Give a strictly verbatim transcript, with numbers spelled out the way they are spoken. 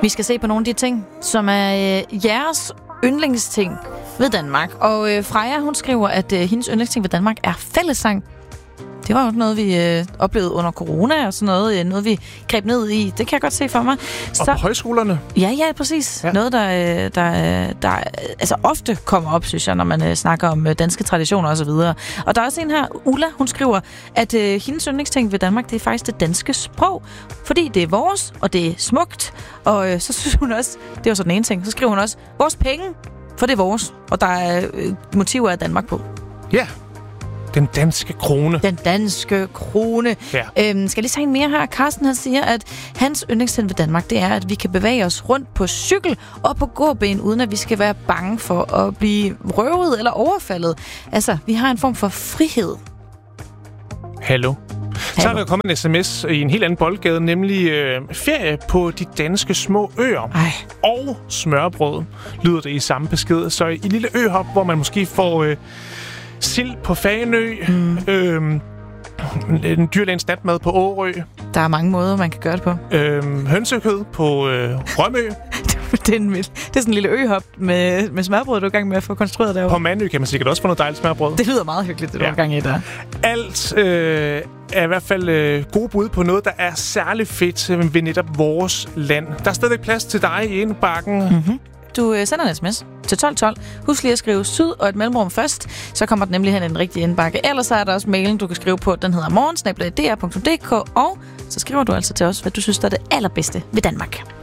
Vi skal se på nogle af de ting, som er øh, jeres yndlingsting ved Danmark. Og øh, Freja, hun skriver, at øh, hendes yndlingsting ved Danmark er fællessang. Det var jo noget, vi øh, oplevede under corona og sådan noget. Øh, noget, vi greb ned i. Det kan jeg godt se for mig. Så, og på højskolerne? Ja, ja, præcis. Ja. Noget, der, øh, der, der altså ofte kommer op, synes jeg, når man øh, snakker om øh, danske traditioner og så videre. Og der er også en her, Ulla, hun skriver, at øh, hendes yndlingsting ved Danmark, det er faktisk det danske sprog. Fordi det er vores, og det er smukt. Og øh, så synes hun også, det var så den ene ting, så skriver hun også, vores penge, for det er vores. Og der er øh, motiver af Danmark på. Ja. Den danske krone. Den danske krone. Ja. Øhm, skal jeg lige tage en mere her? Carsten, han siger, at hans yndlingsting ved Danmark, det er, at vi kan bevæge os rundt på cykel og på gåben, uden at vi skal være bange for at blive røvet eller overfaldet. Altså, vi har en form for frihed. Hallo. Så er der kommet en sms i en helt anden boldgade, nemlig øh, ferie på de danske små øer. Ej. Og smørbrød, lyder det i samme besked. Så i lille øhop, hvor man måske får øh, sild på Fanø, mm. øh, en dyrlægens natmad på Årø. Der er mange måder, man kan gøre det på. Øh, hønsekød på øh, Rømø. det, er en, det er sådan en lille øhop med, med smørbrød, du er i gang med at få konstrueret derovre. På Mandø kan man sikkert også få noget dejligt smørbrød. Det lyder meget hyggeligt, det du ja. er i gang i der. Alt øh, er i hvert fald øh, gode bud på noget, der er særlig fedt ved netop vores land. Der er stadigvæk plads til dig i indbakken. Mm-hmm. Du øh, sender en sms til tolv tolv. Husk lige at skrive syd og et mellemrum først. Så kommer den nemlig hen i den rigtige indbakke. Ellers er der også mailen, du kan skrive på. Den hedder morgen snabel-a d r punktum d k. Og så skriver du altså til os, hvad du synes, der er det allerbedste ved Danmark.